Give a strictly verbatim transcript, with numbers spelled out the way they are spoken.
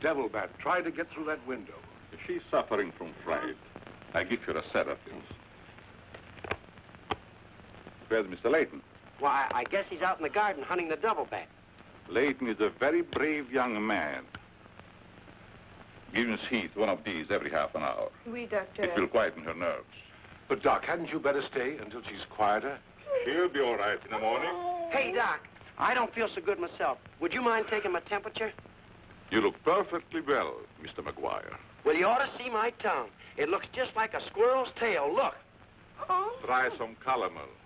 devil bat tried to get through that window. She's suffering from fright. I give her a sedative. Where's Mister Layton? Why, I guess he's out in the garden hunting the devil bat. Layton is a very brave young man. Give Miss Heath one of these every half an hour. Oui, doctor. It will quieten her nerves. But, Doc, hadn't you better stay until she's quieter? She'll be all right in the morning. Hey, Doc, I don't feel so good myself. Would you mind taking my temperature? You look perfectly well, Mister McGuire. Well, you ought to see my tongue. It looks just like a squirrel's tail. Look. Oh. Try some calomel.